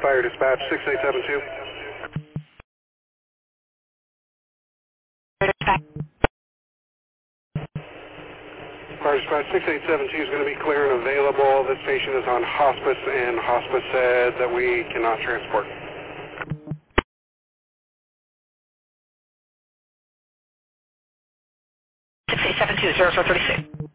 Fire Dispatch 6872. Fire Dispatch 6872 is going to be clear and available. This patient is on hospice, and hospice said that we cannot transport. 6872, 0036.